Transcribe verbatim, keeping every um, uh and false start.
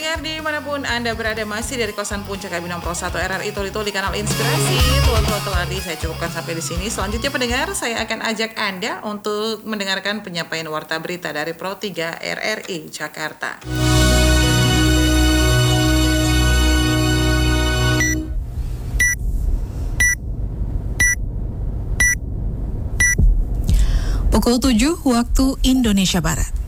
pendengar dimanapun Anda berada, masih dari kawasan Puncak K B enam puluh satu R R I Toli Toli Kanal Inspirasi. Tuan-tuan tadi saya cukupkan sampai di sini. Selanjutnya pendengar, saya akan ajak Anda untuk mendengarkan penyampaian warta berita dari Pro tiga R R I Jakarta. Pukul tujuh waktu Indonesia Barat.